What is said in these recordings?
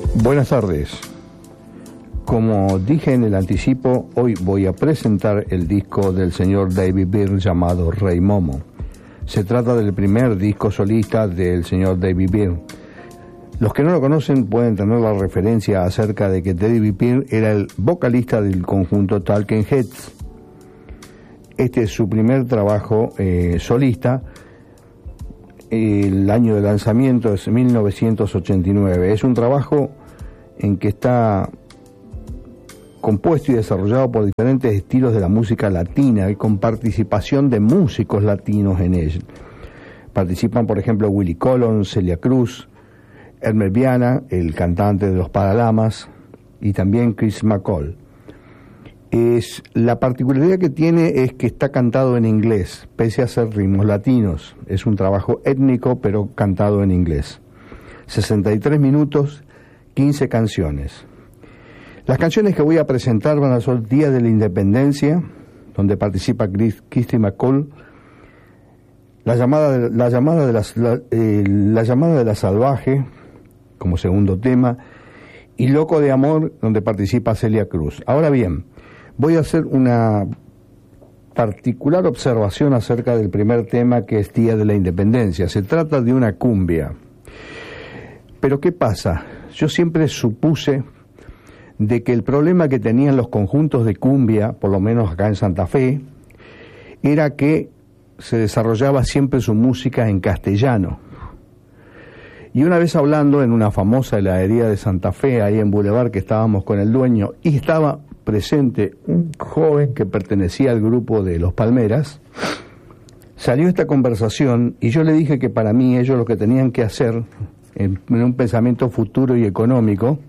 Buenas tardes. Como dije en el anticipo, hoy voy a presentar el disco del señor David Byrne llamado Rey Momo. Se trata del primer disco solista del señor David Byrne. Los que no lo conocen pueden tener la referencia acerca de que David Byrne era el vocalista del conjunto Talking Heads. Este es su primer trabajo solista. El año de lanzamiento es 1989. Es un trabajo en que está compuesto y desarrollado por diferentes estilos de la música latina y con participación de músicos latinos en él. Participan, por ejemplo, Willie Colón, Celia Cruz, Elmer Viana, el cantante de los Paralamas, y también Chris McCall. La particularidad que tiene es que está cantado en inglés, pese a ser ritmos latinos. Es un trabajo étnico, pero cantado en inglés. 63 minutos, 15 canciones. Las canciones que voy a presentar van a ser Día de la Independencia, donde participa Christy McCall, la llamada de la Salvaje, como segundo tema, y Loco de Amor, donde participa Celia Cruz. Ahora bien, voy a hacer una particular observación acerca del primer tema, que es Día de la Independencia. Se trata de una cumbia. Pero ¿qué pasa? Yo siempre supuse de que el problema que tenían los conjuntos de cumbia, por lo menos acá en Santa Fe, era que se desarrollaba siempre su música en castellano. Y una vez hablando en una famosa heladería de Santa Fe, ahí en Boulevard, que estábamos con el dueño, y estaba presente un joven que pertenecía al grupo de Los Palmeras, salió esta conversación y yo le dije que para mí ellos lo que tenían que hacer, en un pensamiento futuro y económico,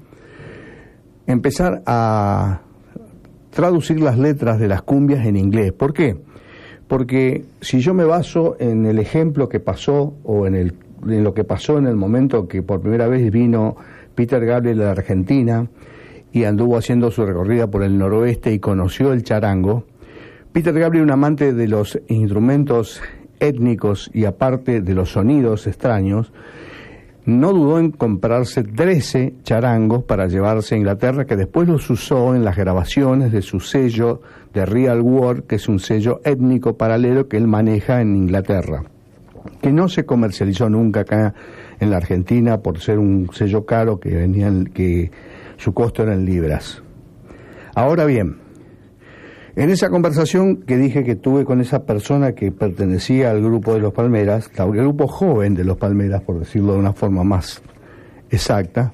empezar a traducir las letras de las cumbias en inglés. ¿Por qué? Porque si yo me baso en el ejemplo que pasó, o en lo que pasó en el momento que por primera vez vino Peter Gabriel a la Argentina y anduvo haciendo su recorrida por el noroeste y conoció el charango, Peter Gabriel, un amante de los instrumentos étnicos y aparte de los sonidos extraños, no dudó en comprarse 13 charangos para llevarse a Inglaterra, que después los usó en las grabaciones de su sello de Real World, que es un sello étnico paralelo que él maneja en Inglaterra, que no se comercializó nunca acá en la Argentina por ser un sello caro que su costo era en libras. Ahora bien, en esa conversación que dije que tuve con esa persona que pertenecía al grupo de Los Palmeras, el grupo joven de Los Palmeras, por decirlo de una forma más exacta,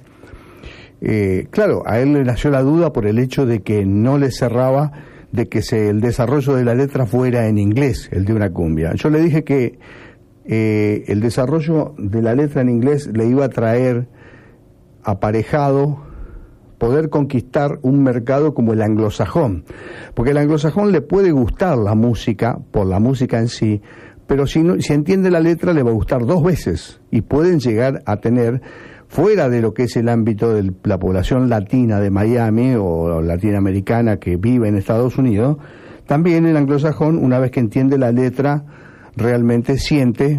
claro, a él le nació la duda por el hecho de que no le cerraba de que el desarrollo de la letra fuera en inglés, el de una cumbia. Yo le dije que el desarrollo de la letra en inglés le iba a traer aparejado poder conquistar un mercado como el anglosajón, porque el anglosajón le puede gustar la música por la música en sí, pero si entiende la letra le va a gustar dos veces, y pueden llegar a tener, fuera de lo que es el ámbito de la población latina de Miami o latinoamericana que vive en Estados Unidos, también el anglosajón, una vez que entiende la letra, realmente siente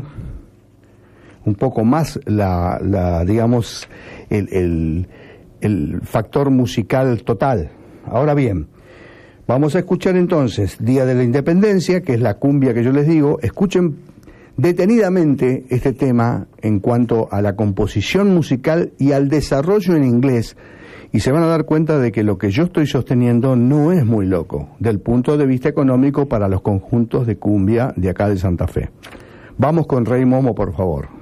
un poco más digamos, el factor musical total. Ahora bien, vamos a escuchar entonces Día de la Independencia, que es la cumbia que yo les digo. Escuchen detenidamente este tema en cuanto a la composición musical y al desarrollo en inglés, y se van a dar cuenta de que lo que yo estoy sosteniendo no es muy loco, del punto de vista económico, para los conjuntos de cumbia de acá de Santa Fe. Vamos con Rey Momo, por favor.